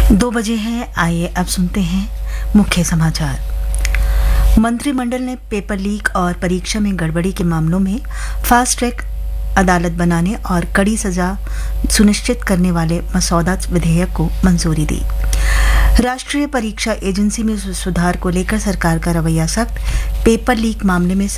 2 बजे हैं। आइए अब सुनते हैं मुख्य समाचार। मंत्रिमंडल ने पेपर लीक और परीक्षा में गड़बड़ी के मामलों में फास्ट ट्रैक अदालत बनाने और कड़ी सजा सुनिश्चित करने वाले मसौदा विधेयक को मंजूरी दी। राष्ट्रीय परीक्षा एजेंसी में सुधार को लेकर सरकार का रवैया सख्त। पेपर लीक मामले में